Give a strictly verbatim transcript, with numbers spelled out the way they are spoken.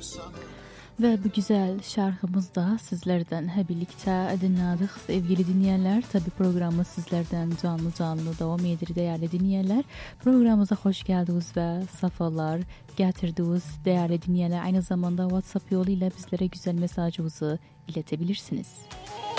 Ve bu güzel şarkımız da sizlerden hep birlikte dinledik sevgili dinleyenler. Tabi programımız sizlerden canlı canlı devam edir değerli dinleyenler. Programımıza hoş geldiniz ve safalar getirdiniz değerli dinleyenler. Aynı zamanda WhatsApp yoluyla bizlere güzel mesajınızı iletebilirsiniz.